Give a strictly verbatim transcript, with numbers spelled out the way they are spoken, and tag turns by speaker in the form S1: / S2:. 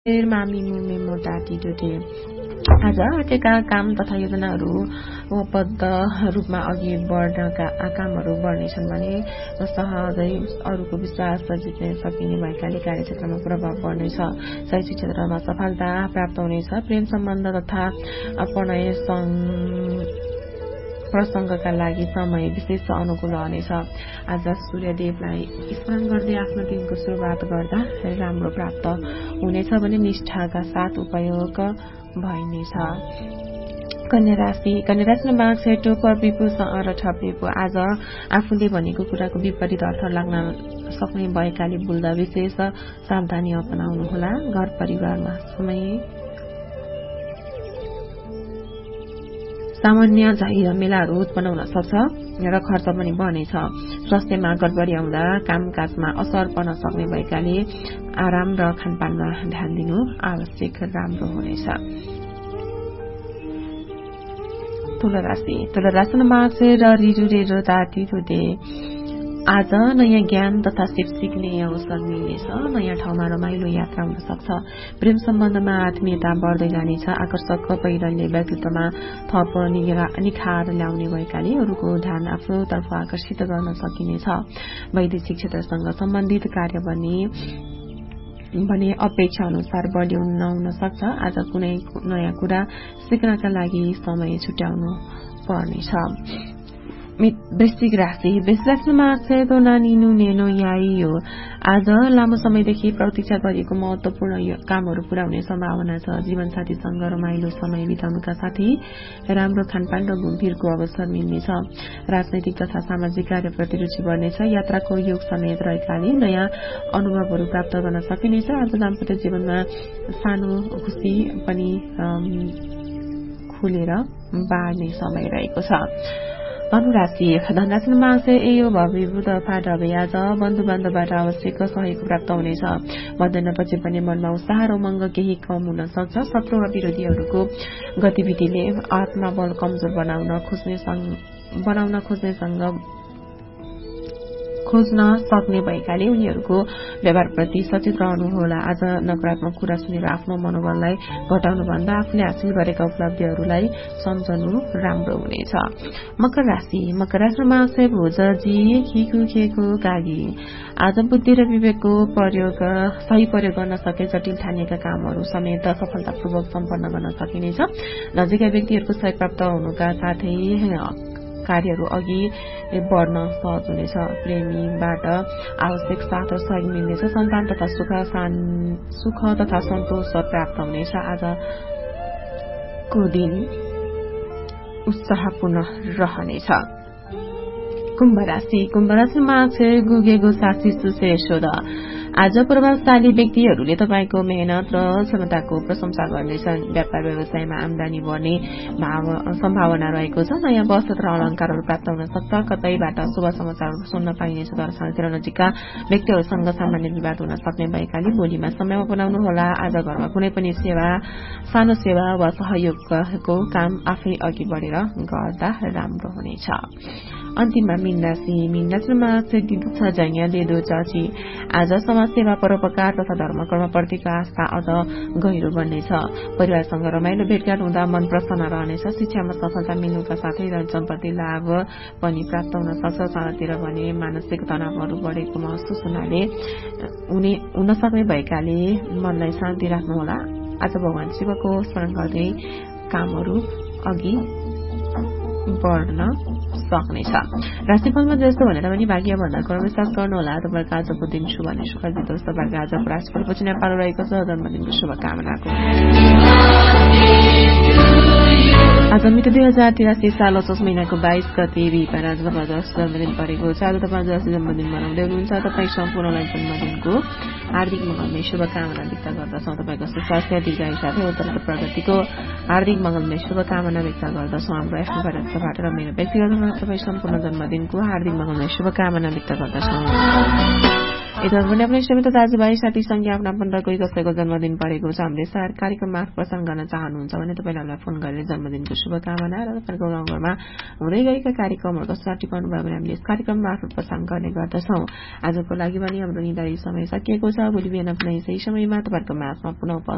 S1: मामी मुमे मोटा टिटोटे आज आँटेका काम तथा योजनाहरू बद्ध रूपमा अघि बढ्नका कामहरू बढ्नेछन् भने सहजै अरूको विश्वास जित्न सकिने भएकाले कार्यक्षेत्रमा प्रभाव पर्नेछ। शैक्षिक क्षेत्रमा सफलता प्राप्त हुनेछ। प्रेम सम्बन्ध तथा प्रणय प्रसंगका लागि समय विशेष अनुकूल रहनेछ। आज सूर्यदेवलाई स्मरण गर्दै आफ्नो दिनको सुरुवात गर्दा राम्रो प्राप्त हुनेछ भने निष्ठाका साथ उपयोग भइनेछ। कन्या राशि कन्या राशिमा माघ सेटो पर्विपु र ठपेपु आज आफूले भनेको कुराको विपरीत अर्थ लाग्न सक्ने भएकाले बोल्दा विशेष सावधानी अपनाउनुहोला। घर परिवारमा समय सामान्य झै झमेलाहरू उत्पन्न हुन सक्छ र खर्च पनि बढ्नेछ। स्वास्थ्यमा गडबडी आउँदा कामकाजमा असर पर्न सक्ने भएकाले आराम र खानपानमा ध्यान दिनु आवश्यक राम्रो हुनेछ। तुला राशि तुला राशिमा माघ र रिजुरे र ताती रुदे आज नयाँ ज्ञान तथा सिप सिक्ने अवसर मिल्नेछ। नयाँ ठाउँमा रमाइलो यात्रा हुन सक्छ। प्रेम सम्बन्धमा आत्मीयता बढ्दै जानेछ। आकर्षक पहिरनले व्यक्तित्वमा थप निखार ल्याउने भएकाले अरूको ध्यान आफूतर्फ आकर्षित गर्न सकिनेछ। वैदेशिक क्षेत्रसँग सम्बन्धित कार्य भने भने अपेक्षा अनुसार बलियो नहुन सक्छ। आज कुनै नयाँ कुरा सिक्नका लागि समय छुट्याउनु पर्नेछ। वृश्चिक राशि वृश्चिक राशिमा सेतो नानिनु नेनो याई हो आज लामो समयदेखि प्रतीक्षा गरिएको महत्वपूर्ण कामहरू पूरा हुने सम्भावना छ। जीवनसाथीसँग रमाइलो समय बिताउनुका साथै राम्रो खानपान र घुमफिरको अवसर मिल्नेछ। राजनैतिक तथा सामाजिक कार्यप्रति रुचि बढ्नेछ। यात्राको योग समेत रहेकाले नयाँ अनुभवहरू प्राप्त गर्न सकिनेछ। आज दाम्पत्य जीवनमा सानो खुशी पनि खुलेर बाँड्ने समय रहेको छ। धनुराशि धनराशिमा एयो भविभूत फाटवे आज बन्धु बान्धवबाट आवश्यक सहयोग प्राप्त हुनेछ। मध्याहपछि पनि मनमा उत्साह र उमङ्ग केही कम हुन सक्छ। शत्रु र विरोधीहरूको गतिविधिले आत्मबल कमजोर बनाउन खोज्ने बनाउन खोज्नेसँग खोज्न सक्ने भएकाले उनीहरूको व्यवहारप्रति सचेत रहनुहोला। आज नकारात्मक कुरा सुनेर आफ्नो मनोबललाई घटाउनुभन्दा आफूले हासिल गरेका उपलब्धिहरूलाई सम्झनु राम्रो हुनेछ। मकर राशि मकर राशिमा भोज जी खिकु खेको गागी आज बुद्धि र विवेकको प्रयोग सही प्रयोग गर्न सके जटिल ठानिएका कामहरू समेत सफलतापूर्वक सम्पन्न गर्न सकिनेछ। नजिकै व्यक्तिहरूको सहयोग प्राप्त हुनुका साथै कार्यहरू अघि बढ्न सहज हुनेछ। प्रेमीबाट आवश्यक साथ र सहयोग मिल्नेछ। सन्तान तथा सुख सुख तथा सन्तोष प्राप्त हुनेछ। आजको दिन उत्साहपूर्ण रहनेछ। कुम्भ राशि कुम्भ राशिमा गुगेगो सासी सुसे यशोद आज प्रभावशाली व्यक्तिहरूले तपाईको मेहनत र क्षमताको प्रशंसा गर्नेछन्। व्यापार व्यवसायमा आमदानी बढ्ने सम्भावना रहेको छ। नयाँ वस्त्र र अलंकारहरू प्राप्त हुन सक्छ। कतैबाट शुभ समाचारहरू सुन्न पाइनेछ। तर साथीर नजिकका व्यक्तिहरूसँग सामान्य विवाद हुन सक्ने भएकाले बोलीमा समयमा बनाउनु होला। आज घरमा कुनै पनि सेवा सानो सेवा वा सहयोगको काम आफै अघि बढेर गर्दा राम्रो हुनेछ। अन्तिममा मीन राशि मीन राशिमा छ जङ्या देदो चाची आज समाजसेवा परोपकार तथा धर्मकर्मप्रतिको आस्था अझ गहिरो बन्नेछ। परिवारसँग रमाइलो भेटघाट हुँदा मन प्रसन्न रहनेछ। शिक्षामा सफलता मिल्नुका साथै धन सम्पत्ति लाभ पनि प्राप्त हुन सक्छ। चारतिर भने मानसिक तनावहरू बढेको महसुस हुनाले हुने हुन सक्ने भएकाले मनलाई शान्ति राख्नुहोला। आज भगवान शिवको स्मरण गर्दै कामहरू अघि बढ्न सक्नेछ। राशिफलमा जस्तो भनेर पनि भाग्य भन्दा कर्म विश्वास गर्नुहोला। तपाईँको आजको दिन शुभ अनि सुख जितोस्। तपाईँको आजको राशिफल पछि नेपाल रहेको छ। जन्मदिनको शुभकामनाको आज मिति दुई हजार तिरासी साल असोज महिनाको बाइस गते बिहिबार आज तपाईँको जन्मदिन परेको छ। आज तपाईँ जसले जन्मदिन मनाउँदै हुनुहुन्छ तपाईँ सम्पूर्णलाई जन्मदिनको हार्दिक मङ्गलमय शुभकामना व्यक्त गर्दछौँ। तपाईँको सुस्वास्थ्य दीर्घायु साथै उत्तरोत्तर प्रगतिको हार्दिक मङ्गलमय शुभकामना व्यक्त गर्दछौँ। हाम्रो एफएम भारतबाट र मेरो व्यक्तिगत तपाईँ सम्पूर्ण जन्मदिनको हार्दिक मङ्गलमय शुभकामना व्यक्त गर्दछौँ। यता पनि आफ्नो इष्टमित्र दाजुभाइ साथी सँगै आफ्नो आफन्त कोही कसैको जन्मदिन परेको छ हामीले कार्यक्रम मार्फत प्रसारण गर्न चाहनुहुन्छ भने तपाईँले हामीलाई फोन गरेर जन्मदिनको शुभकामना र तपाईँको गाउँघरमा हुँदै गएका कार्यक्रमहरूको सट्टी पाउनुभयो भने हामीले यस कार्यक्रम मार्फत प्रसारण गर्ने गर्दछौँ। आजको लागि पनि हाम्रो निर्धारित समय सकिएको छ। भोलि बिहान पनि यसै समयमा तपाईँहरूको माझमा पुनः